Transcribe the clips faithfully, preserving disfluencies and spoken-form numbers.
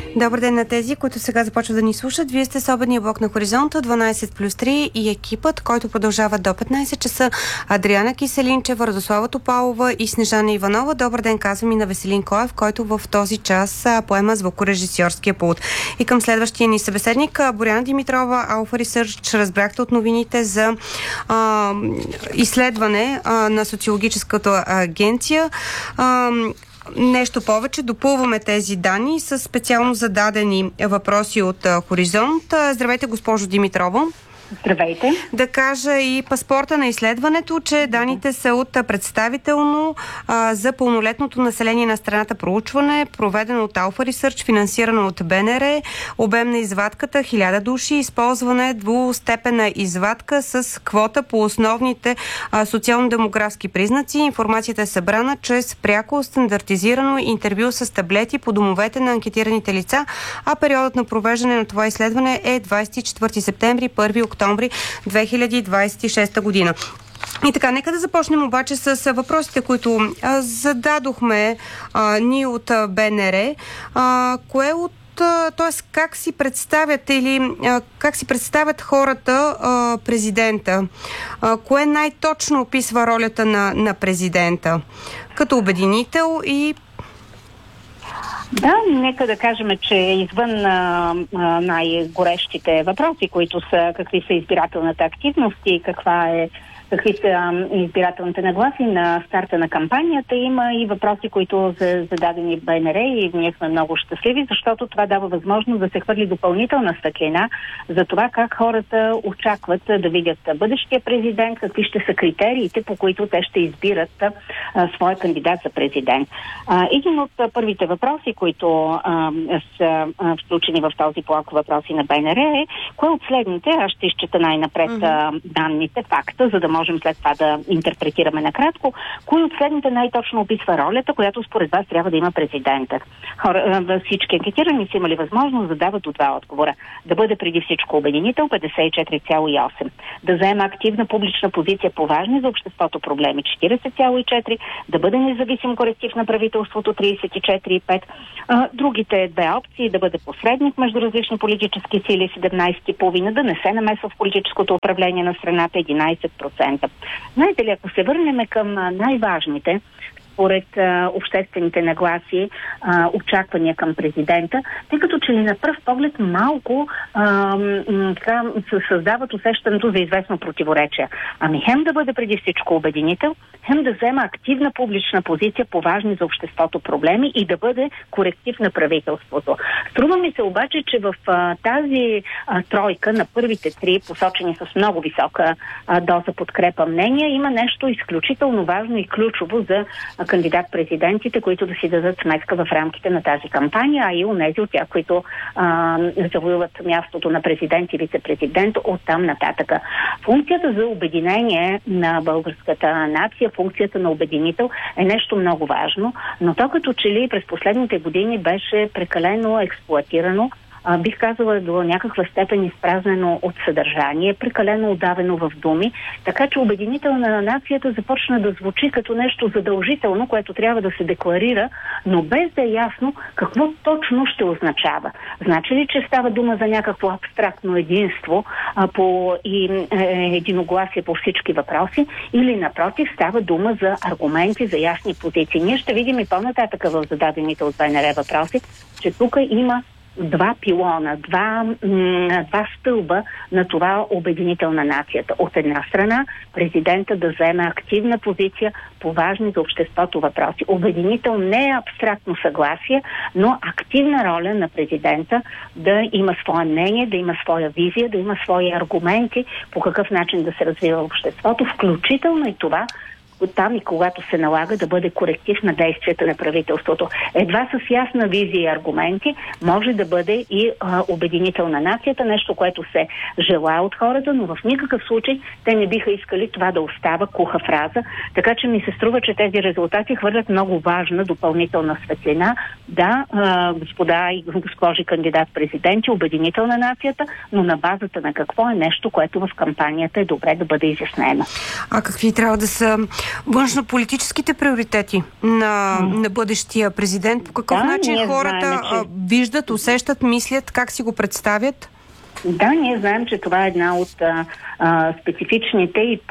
Добър ден на тези, които сега започват да ни слушат. Вие сте с обедния блок на Хоризонта дванайсет плюс три и екипът, който продължава до петнайсет часа. Адриана Киселинчева, Радослава Топалова и Снежана Иванова. Добър ден, казвам и на Веселин Коев, който в този час поема звукорежисьорския пулт. И към следващия ни събеседник, Боряна Димитрова, Alpha Research. Разбрахте от новините за а, изследване а, на социологическата агенция. А, Нещо повече, допълваме тези данни с специално зададени въпроси от Хоризонт. Здравейте, госпожо Димитрова. Здравейте. Да кажа и паспорта на изследването, че данните са от представително а, за пълнолетното население на страната проучване, проведено от Alpha Research, финансирано от БНР, обем на извадката хиляда души, използване двустепенна извадка с квота по основните а, социално-демографски признаци. Информацията е събрана чрез пряко стандартизирано интервю с таблети по домовете на анкетираните лица, а периодът на провеждане на това изследване е двайсет и четвърти септември – първи октомври две хиляди двайсет и шеста година. И така, нека да започнем обаче с въпросите, които а, зададохме а, ние от а, БНР. А, кое от т.е. как си представят или а, как си представят хората а, президента? А, кое най-точно описва ролята на, на президента? Като обединител и Да, нека да кажем, че извън а, а, най-горещите въпроси, които са какви са избирателната активност и каква е какви са избирателните нагласи на старта на кампанията, има и въпроси, които са зададени в БНР и ние сме много щастливи, защото това дава възможност да се хвърли допълнителна светлина за това как хората очакват да видят бъдещия президент, какви ще са критериите, по които те ще избират а, своя кандидат за президент. А, един от а, първите въпроси, които а, са а, включени в този блок въпроси на БНР е кое от следните, аз ще изчета най-напред mm-hmm. данните, факта, за да можем след това да интерпретираме накратко, кои от следните най-точно описва ролята, която според вас трябва да има президентът. Хора, всички анкетирани са имали възможност да дават до два отговора. Да бъде преди всичко обединител петдесет и четири цяло и осем. Да заема активна публична позиция по важни за обществото проблеми четирийсет цяло и четири. Да бъде независим коректив на правителството трийсет и четири цяло и пет. Другите две опции да бъде посредник между различни политически сили седемнайсет цяло и пет. Да не се намесва в политическото управление на страната единайсет процента. Знаете ли, ако се върнем към най-важните според а, обществените нагласи, а, очаквания към президента, тъй като че ли на пръв поглед малко а, м, така, създават усещането за известно противоречие. Ами хем да бъде преди всичко обединител, хем да взема активна публична позиция по важни за обществото проблеми и да бъде коректив на правителството. Струва ми се обаче, че в а, тази а, тройка на първите три, посочени с много висока а, доза подкрепа мнения, има нещо изключително важно и ключово за а, кандидат-президентите, които да си дадат сметка в рамките на тази кампания, а и онези от тях, които а, завоюват мястото на президент и вице-президент от там нататъка. Функцията за обединение на българската нация, функцията на обединител е нещо много важно, но то като че ли през последните години беше прекалено експлоатирано, а, бих казала до някаква степен изпразнено от съдържание, прекалено удавено в думи, така че обединител на нацията започна да звучи като нещо задължително, което трябва да се декларира, но без да е ясно какво точно ще означава. Значи ли, че става дума за някакво абстрактно единство а, по, и е, единогласие по всички въпроси, или напротив става дума за аргументи, за ясни позиции. Ние ще видим и по-нататъка в зададените от БНР въпроси, че тук има два пилона, два, м- два стълба на това обединител на нацията. От една страна, президента да вземе активна позиция по важни за обществото въпроси. Обединител не е абстрактно съгласие, но активна роля на президента да има свое мнение, да има своя визия, да има свои аргументи по какъв начин да се развива обществото, включително и това, там и когато се налага да бъде коректив на действията на правителството. Едва с ясна визия и аргументи може да бъде и а, обединител на нацията, нещо, което се желае от хората, но в никакъв случай те не биха искали това да остава куха фраза. Така че ми се струва, че тези резултати хвърлят много важна допълнителна светлина. Да, а, господа и госпожи кандидат-президенти, обединител на нацията, но на базата на какво е нещо, което в кампанията е добре да бъде изяснено. А какви трябва да са Външнополитическите приоритети на, mm. на бъдещия президент, по какъв да, начин хората знаем, че... виждат, усещат, мислят, как си го представят? Да, ние знаем, че това е една от а, а, специфичните и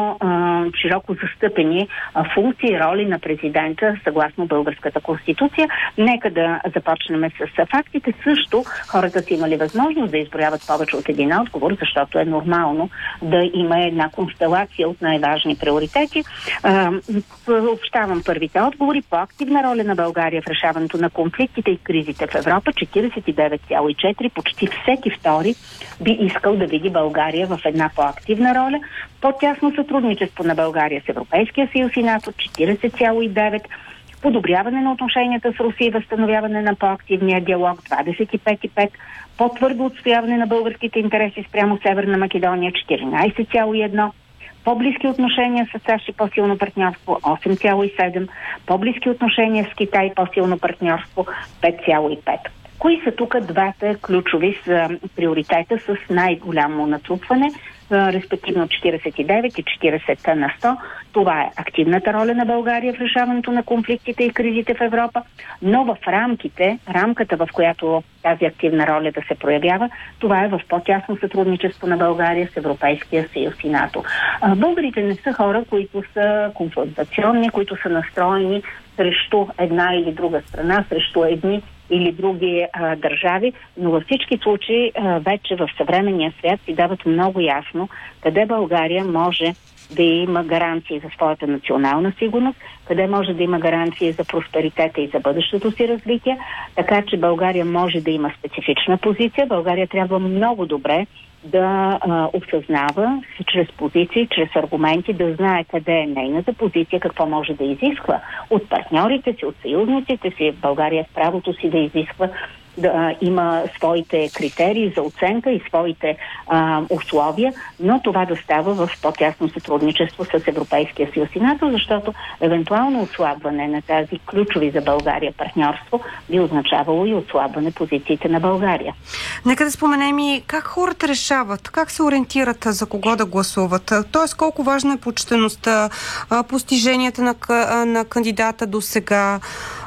по-широко застъпени а, функции и роли на президента съгласно българската конституция. Нека да започнем с фактите. Също хората са имали възможност да изброяват повече от един отговор, защото е нормално да има една констелация от най-важни приоритети. А, общавам първите отговори. По-активна роля на България в решаването на конфликтите и кризите в Европа, четиридесет и девет цяло и четири, почти всеки втори би искал да види България в една по-активна роля. По-тясно сътрудничество на България с Европейския съюз и НАТО, четиридесет цяло и девет. Подобряване на отношенията с Русия и възстановяване на по-активния диалог, двадесет и пет цяло и пет. По-твърдо отстояване на българските интереси спрямо Северна Македония, четиринадесет цяло и едно. По-близки отношения с САЩ и по-силно партньорство, осем цяло и седем. По-близки отношения с Китай и по-силно партньорство, пет цяло и пет. Кои са тук двата ключови с приоритета с най-голямо натрупване, респективно четиридесет и девет и четиридесет на сто? Това е активната роля на България в решаването на конфликтите и кризите в Европа, но в рамките, рамката в която тази активна роля да се проявява, това е в по-тясно сътрудничество на България с Европейския съюз и НАТО. Българите не са хора, които са конфронтационни, които са настроени срещу една или друга страна, срещу едни или други а, държави, но във всички случаи а, вече в съвременния свят си дават много ясно къде България може да има гаранции за своята национална сигурност, къде може да има гаранции за просперитета и за бъдещото си развитие, така че България може да има специфична позиция. България трябва много добре да а, осъзнава чрез позиции, чрез аргументи, да знае къде е нейната позиция, какво може да изисква от партньорите си, от съюзниците си. България в правото си да изисква да а, има своите критерии за оценка и своите а, условия, но това да става в по-тясно сътрудничество с Европейския съюз и НАТО, защото евентуално отслабване на тази ключови за България партньорство би означавало и отслабване позициите на България. Нека да споменем и как хората решават, как се ориентират за кого да гласуват. Тоест колко важна е почтеността, постиженията на, на кандидата до сега,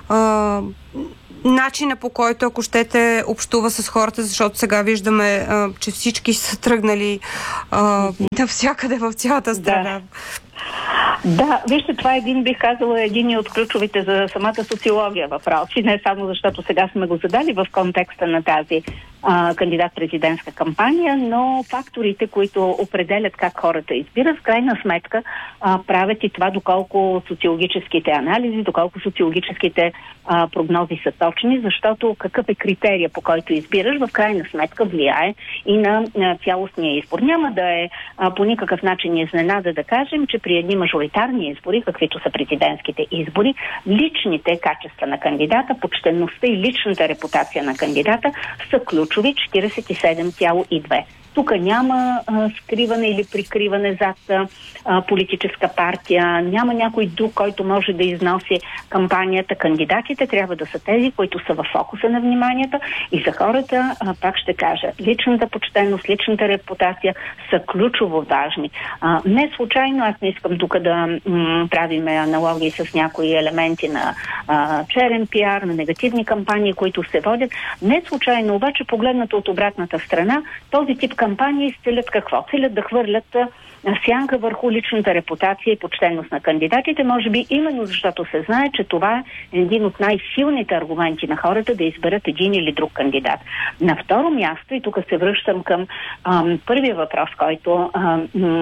начина по който, ако щете, общува с хората, защото сега виждаме, а, че всички са тръгнали а, навсякъде в цялата страна. Да. Да, вижте, това е един, бих казала, един от ключовите за самата социология въпроси, не само защото сега сме го задали в контекста на тази а, кандидат-президентска кампания, но факторите, които определят как хората избират, в крайна сметка а, правят и това доколко социологическите анализи, доколко социологическите а, прогнози са точни, защото какъв е критерия, по който избираш, в крайна сметка влияе и на, на цялостния избор. Няма да е а, по никакъв начин изненада да кажем, че при едни мажоритарни избори, каквито са президентските избори, личните качества на кандидата, почтенността и личната репутация на кандидата са ключови, четиридесет и седем цяло и две. Тук няма а, скриване или прикриване зад а, политическа партия, няма някой друг, който може да износи кампанията. Кандидатите трябва да са тези, които са в фокуса на вниманието и за хората, а, пак ще кажа, личната почтеност, личната репутация са ключово важни. А, не случайно, аз не искам тук да м- правим аналогии с някои елементи на а, черен пиар, на негативни кампании, които се водят. Не случайно, обаче погледнато от обратната страна, този тип кампании целят какво? Целят да хвърлят сянка върху личната репутация и почтенност на кандидатите, може би именно защото се знае, че това е един от най-силните аргументи на хората да изберат един или друг кандидат. На второ място, и тук се връщам към ам, първия въпрос, който ам,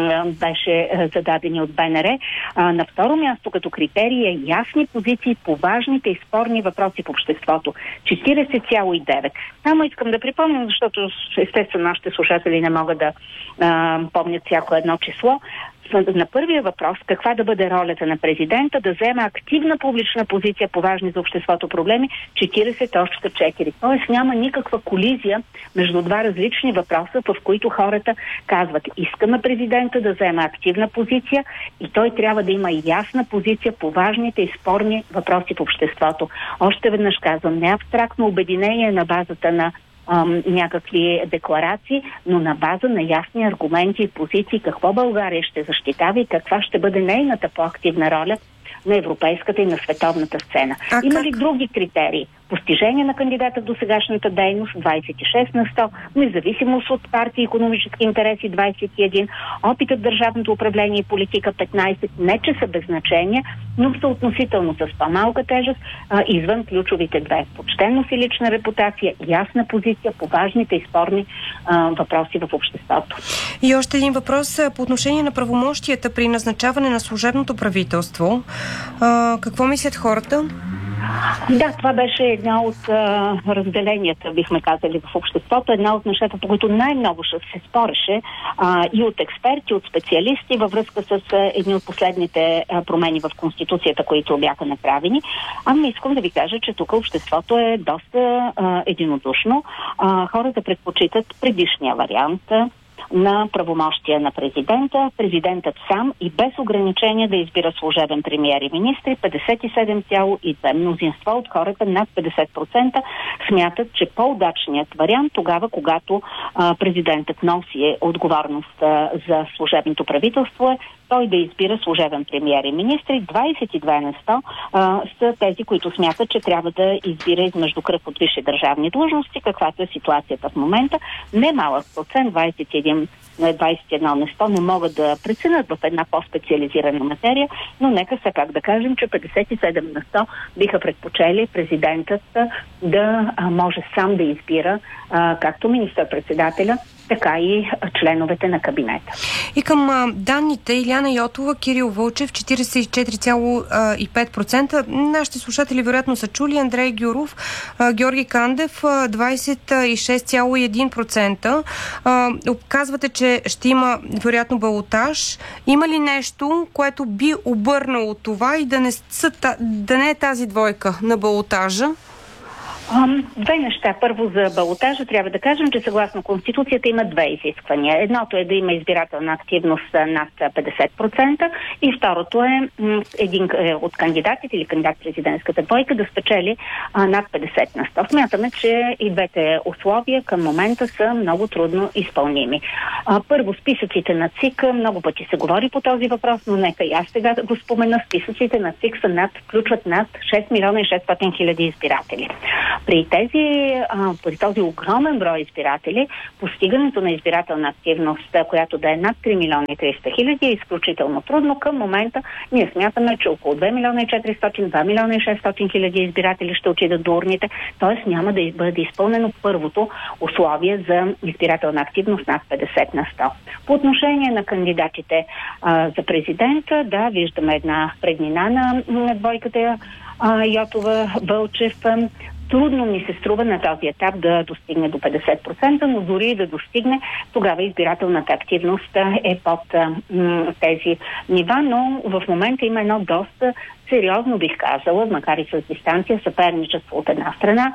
беше зададен от БНР, а, на второ място като критерий е ясни позиции по важните и спорни въпроси в обществото. четиридесет цяло и девет. Само искам да припомням, защото естествено нашите слушатели не могат да а, помнят всяко едно число. На първия въпрос, каква да бъде ролята на президента, да взема активна публична позиция по важни за обществото проблеми, четиридесет цяло четири. Тоест няма никаква колизия между два различни въпроса, в които хората казват, искаме президента да взема активна позиция и той трябва да има ясна позиция по важните и спорни въпроси в обществото. Още веднъж казвам, не абстрактно обединение на базата на ам, някакви декларации, но на база на ясни аргументи и позиции какво България ще защитава и каква ще бъде нейната по-активна роля на европейската и на световната сцена. А Има как? ли други критерии? Постижение на кандидата до сегашната дейност двадесет и шест на сто, независимост от партии и икономически интереси двадесет и едно, опитът държавното управление и политика петнадесет, не че са без значение, но са относително с по-малка тежест, а, извън ключовите две. Почтенност и лична репутация, ясна позиция по важните и спорни а, въпроси в обществото. И още един въпрос по отношение на правомощията при назначаване на служебното правителство. А, какво мислят хората? Да, това беше една от а, разделенията, бихме казали, в обществото. Една от нещата, по които най-много се спореше а, и от експерти, от специалисти във връзка с а, едни от последните а, промени в Конституцията, които бяха направени. Ами искам да ви кажа, че тук обществото е доста а, единодушно. А, хората предпочитат предишния вариант на правомощия на президента. Президентът сам и без ограничения да избира служебен премиер и министри. петдесет и седем цяло и две мнозинство от хората, над петдесет процента, смятат, че по-удачният вариант тогава, когато а, президентът носи отговорност а, за служебното правителство, е той да избира служебен премиер и министри. двадесет и две на сто а, са тези, които смятат, че трябва да избира измежду кръг от висши държавни длъжности, каквато е ситуацията в момента. Немалък процент, двадесет и един двадесет и едно на сто, не могат да преценят в една по-специализирана материя, но нека все пак да кажем, че петдесет и седем на сто биха предпочели президентът да а, може сам да избира а, както министър-председателя, така и членовете на кабинета. И към а, данните Илияна Йотова, Кирил Вълчев четиридесет и четири цяло и пет процента. Нашите слушатели вероятно са чули. Андрей Гюров, а, Георги Кандев двадесет и шест цяло и едно процента. А, казвате, че ще има вероятно балотаж. Има ли нещо, което би обърнало това и да не, са, да не е тази двойка на балотажа? Две неща. Първо за балотажа трябва да кажем, че съгласно Конституцията има две изисквания. Едното е да има избирателна активност над петдесет процента и второто е един от кандидатите или кандидат-президентската двойка да спечели над петдесет на сто. Смятаме, че и двете условия към момента са много трудно изпълними. Първо, списъците на ЦИК, много пъти се говори по този въпрос, но нека и аз сега го спомена. Списъците на ЦИК са над, включват над шест милиона и шестстотин хиляди избиратели. При тези, а, при този огромен брой избиратели, постигането на избирателна активност, която да е над три милиона и триста хиляди, е изключително трудно. Към момента ние смятаме, че около две милиона и четиристотин, два милиона и шестстотин хиляди избиратели ще отидат до урните, т.е. няма да бъде изпълнено първото условие за избирателна активност над петдесет на сто. По отношение на кандидатите а, за президента, да, виждаме една преднина на, на двойката а, Йотова, Вълчев. Трудно ми се струва на този етап да достигне до петдесет процента, но дори и да достигне, тогава избирателната активност е под м- тези нива, но в момента има едно доста сериозно, бих казала, макар и с дистанция, съперничество от една страна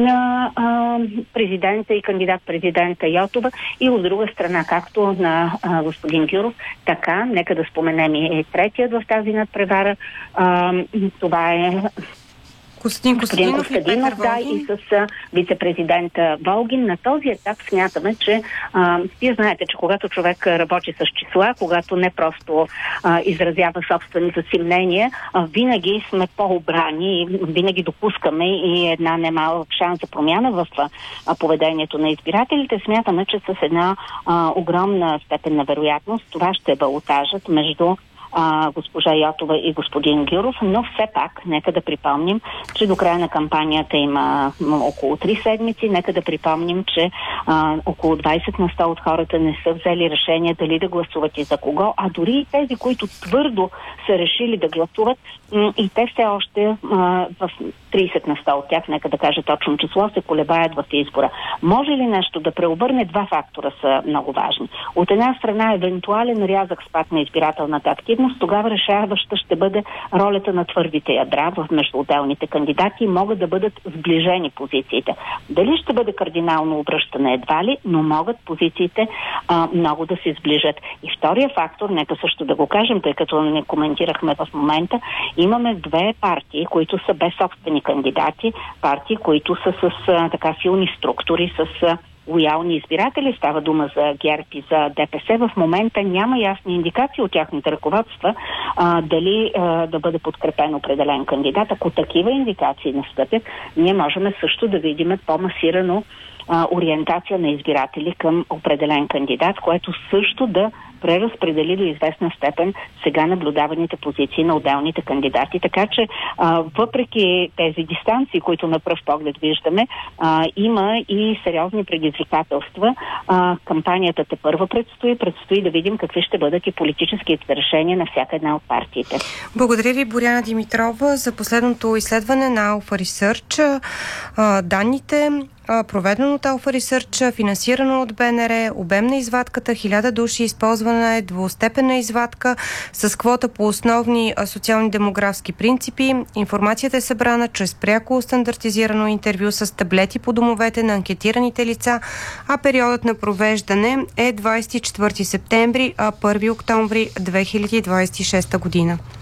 на а, президента и кандидат-президента Йотова и от друга страна, както на а, господин Гюров, така, нека да споменем и третият в тази надпревара. А, това е Костадин Костадинов, Костадинов, и, да, и с а, вице-президента Волгин. На този етап смятаме, че а, вие знаете, че когато човек работи с числа, когато не просто а, изразява собствените си мнения, а, винаги сме по-обрани и винаги допускаме и една немалък шанс за промяна в а, поведението на избирателите. Смятаме, че с една а, огромна степен на вероятност това ще е балотажът между А, госпожа Йотова и господин Гюров, но все пак, нека да припомним, че до края на кампанията има около три седмици, нека да припомним, че а, около двадесет на сто от хората не са взели решение дали да гласуват и за кого, а дори и тези, които твърдо са решили да гласуват, м- и те все още а, в тридесет на сто от тях, нека да кажа точно число, се колебаят в избора. Може ли нещо да преобърне? Два фактора са много важни. От една страна евентуален рязък спад на избирателната активност, тогава решаваща ще бъде ролята на твърдите ядра в между отделните кандидати и могат да бъдат сближени позициите. Дали ще бъде кардинално обръщане едва ли, но могат позициите а, много да се сближат. И втория фактор, нека също да го кажем, тъй като не коментирахме в момента, имаме две партии, които са без собствени кандидати, партии, които са с а, така силни структури, с а, лоялни избиратели. Става дума за ГЕРБ и за ДПС. В момента няма ясни индикации от тяхните ръководства а, дали а, да бъде подкрепен определен кандидат. Ако такива индикации настъпят, ние можем също да видим по-масирано а, ориентация на избиратели към определен кандидат, което също да преразпредели до известна степен сега наблюдаваните позиции на отделните кандидати. Така че, а, въпреки тези дистанции, които на пръв поглед виждаме, а, има и сериозни предизвикателства. А, кампанията тепърва предстои. Предстои да видим какви ще бъдат и политическите решения на всяка една от партиите. Благодаря ви, Боряна Димитрова, за последното изследване на Alpha Research. А, данните, проведено от Alpha Research, финансирано от БНР, обем на извадката хиляда души, използвана е двустепенна извадка с квота по основни социални демографски принципи. Информацията е събрана чрез пряко стандартизирано интервю с таблети по домовете на анкетираните лица, а периодът на провеждане е двадесет и четвърти септември, а първи октомври две хиляди двадесет и шеста година.